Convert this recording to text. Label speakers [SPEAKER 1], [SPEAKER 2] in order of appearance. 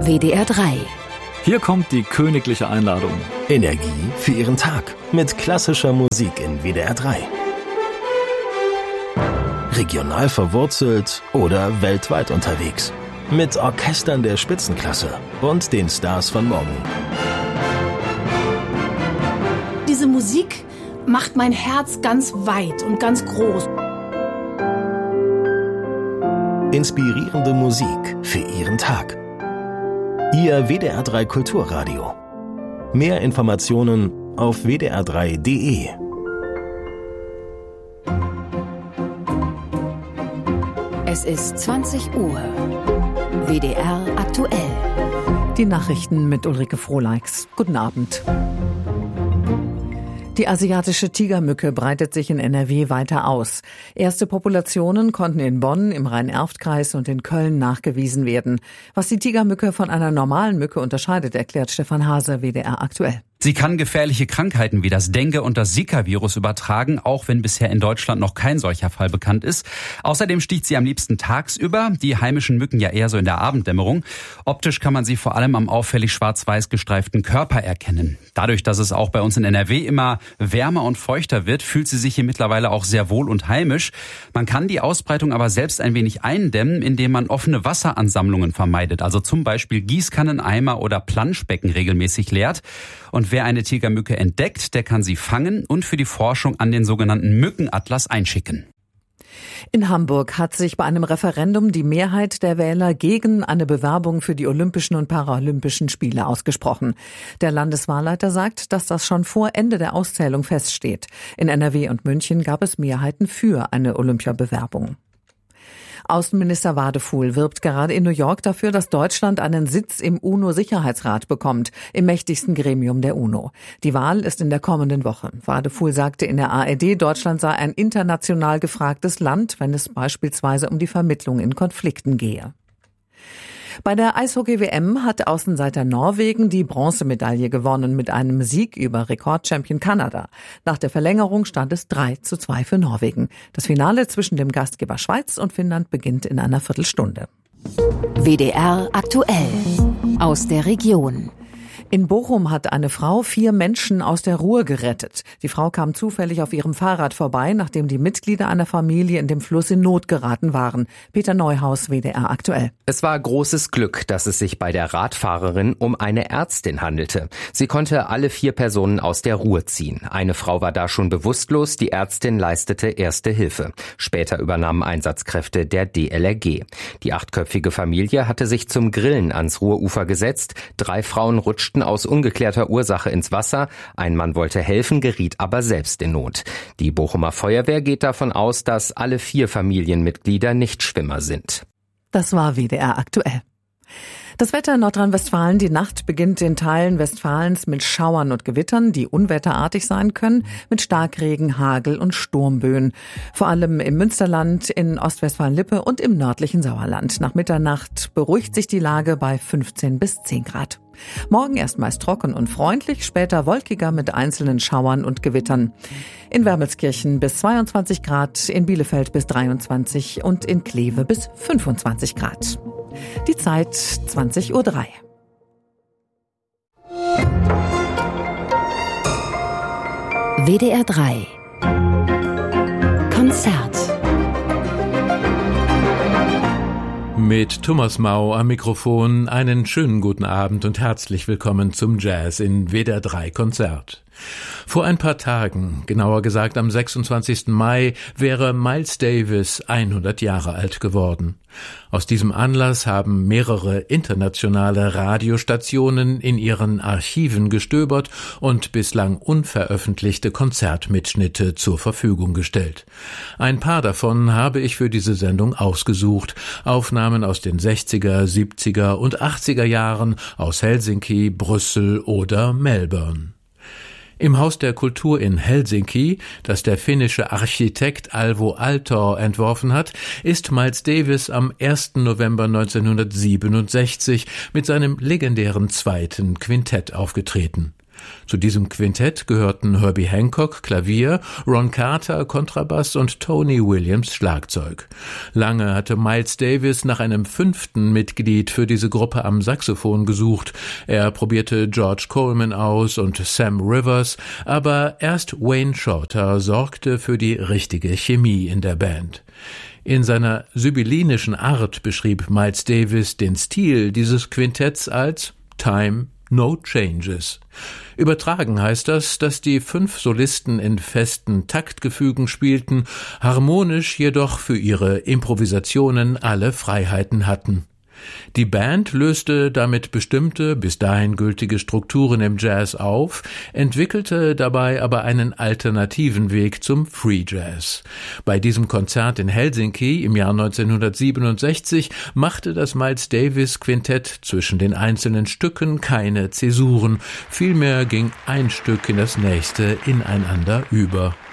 [SPEAKER 1] WDR 3.
[SPEAKER 2] Hier kommt die königliche Einladung.
[SPEAKER 3] Energie für Ihren Tag mit klassischer Musik in WDR 3. Regional verwurzelt oder weltweit unterwegs. Mit Orchestern der Spitzenklasse und den Stars von morgen.
[SPEAKER 4] Diese Musik macht mein Herz ganz weit und ganz groß.
[SPEAKER 3] Inspirierende Musik für Ihren Tag. Ihr WDR 3 Kulturradio. Mehr Informationen auf wdr3.de.
[SPEAKER 1] Es ist 20 Uhr. WDR aktuell.
[SPEAKER 5] Die Nachrichten mit Ulrike Frohleix. Guten Abend. Die asiatische Tigermücke breitet sich in NRW weiter aus. Erste Populationen konnten in Bonn, im Rhein-Erft-Kreis und in Köln nachgewiesen werden. Was die Tigermücke von einer normalen Mücke unterscheidet, erklärt Stefan Hase, WDR aktuell.
[SPEAKER 6] Sie kann gefährliche Krankheiten wie das Dengue- und das Zika-Virus übertragen, auch wenn bisher in Deutschland noch kein solcher Fall bekannt ist. Außerdem sticht sie am liebsten tagsüber, die heimischen Mücken ja eher so in der Abenddämmerung. Optisch kann man sie vor allem am auffällig schwarz-weiß gestreiften Körper erkennen. Dadurch, dass es auch bei uns in NRW immer wärmer und feuchter wird, fühlt sie sich hier mittlerweile auch sehr wohl und heimisch. Man kann die Ausbreitung aber selbst ein wenig eindämmen, indem man offene Wasseransammlungen vermeidet, also zum Beispiel Gießkannen, Eimer oder Planschbecken regelmäßig leert. Und wer eine Tigermücke entdeckt, der kann sie fangen und für die Forschung an den sogenannten Mückenatlas einschicken.
[SPEAKER 5] In Hamburg hat sich bei einem Referendum die Mehrheit der Wähler gegen eine Bewerbung für die Olympischen und Paralympischen Spiele ausgesprochen. Der Landeswahlleiter sagt, dass das schon vor Ende der Auszählung feststeht. In NRW und München gab es Mehrheiten für eine Olympiabewerbung. Außenminister Wadefuhl wirbt gerade in New York dafür, dass Deutschland einen Sitz im UNO-Sicherheitsrat bekommt, im mächtigsten Gremium der UNO. Die Wahl ist in der kommenden Woche. Wadefuhl sagte in der ARD, Deutschland sei ein international gefragtes Land, wenn es beispielsweise um die Vermittlung in Konflikten gehe. Bei der Eishockey-WM hat Außenseiter Norwegen die Bronzemedaille gewonnen mit einem Sieg über Rekordchampion Kanada. Nach der Verlängerung stand es 3:2 für Norwegen. Das Finale zwischen dem Gastgeber Schweiz und Finnland beginnt in einer Viertelstunde.
[SPEAKER 1] WDR aktuell. Aus der Region.
[SPEAKER 5] In Bochum hat eine Frau 4 Menschen aus der Ruhr gerettet. Die Frau kam zufällig auf ihrem Fahrrad vorbei, nachdem die Mitglieder einer Familie in dem Fluss in Not geraten waren. Peter Neuhaus, WDR aktuell.
[SPEAKER 7] Es war großes Glück, dass es sich bei der Radfahrerin um eine Ärztin handelte. Sie konnte alle 4 Personen aus der Ruhr ziehen. Eine Frau war da schon bewusstlos, die Ärztin leistete erste Hilfe. Später übernahmen Einsatzkräfte der DLRG. Die 8-köpfige Familie hatte sich zum Grillen ans Ruhrufer gesetzt. 3 Frauen rutschten aus ungeklärter Ursache ins Wasser. Ein Mann wollte helfen, geriet aber selbst in Not. Die Bochumer Feuerwehr geht davon aus, dass alle 4 Familienmitglieder Nichtschwimmer sind.
[SPEAKER 5] Das war WDR aktuell. Das Wetter in Nordrhein-Westfalen. Die Nacht beginnt in Teilen Westfalens mit Schauern und Gewittern, die unwetterartig sein können, mit Starkregen, Hagel und Sturmböen. Vor allem im Münsterland, in Ostwestfalen-Lippe und im nördlichen Sauerland. Nach Mitternacht beruhigt sich die Lage bei 15 bis 10 Grad. Morgen erst meist trocken und freundlich, später wolkiger mit einzelnen Schauern und Gewittern. In Wermelskirchen bis 22 Grad, in Bielefeld bis 23 und in Kleve bis 25 Grad. Die Zeit 20:03 Uhr.
[SPEAKER 1] WDR 3 Konzert.
[SPEAKER 8] Mit Thomas Mau am Mikrofon einen schönen guten Abend und herzlich willkommen zum Jazz in WDR 3 Konzert. Vor ein paar Tagen, genauer gesagt am 26. Mai, wäre Miles Davis 100 Jahre alt geworden. Aus diesem Anlass haben mehrere internationale Radiostationen in ihren Archiven gestöbert und bislang unveröffentlichte Konzertmitschnitte zur Verfügung gestellt. Ein paar davon habe ich für diese Sendung ausgesucht. Aufnahmen aus den 60er, 70er und 80er Jahren aus Helsinki, Brüssel oder Melbourne. Im Haus der Kultur in Helsinki, das der finnische Architekt Alvo Aalto entworfen hat, ist Miles Davis am 1. November 1967 mit seinem legendären 2. Quintett aufgetreten. Zu diesem Quintett gehörten Herbie Hancock Klavier, Ron Carter Kontrabass und Tony Williams Schlagzeug. Lange hatte Miles Davis nach einem 5. Mitglied für diese Gruppe am Saxophon gesucht. Er probierte George Coleman aus und Sam Rivers, aber erst Wayne Shorter sorgte für die richtige Chemie in der Band. In seiner sibyllinischen Art beschrieb Miles Davis den Stil dieses Quintetts als Time, No Changes. Übertragen heißt das, dass die 5 Solisten in festen Taktgefügen spielten, harmonisch jedoch für ihre Improvisationen alle Freiheiten hatten. Die Band löste damit bestimmte, bis dahin gültige Strukturen im Jazz auf, entwickelte dabei aber einen alternativen Weg zum Free Jazz. Bei diesem Konzert in Helsinki im Jahr 1967 machte das Miles Davis Quintett zwischen den einzelnen Stücken keine Zäsuren, vielmehr ging ein Stück in das nächste ineinander über.